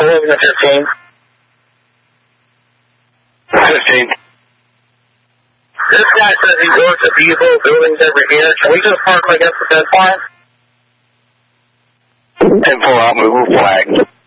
11 to 15. 15. This guy says he works at these little buildings over here. Can we just park against the fence line? 10-4, I'll move flag.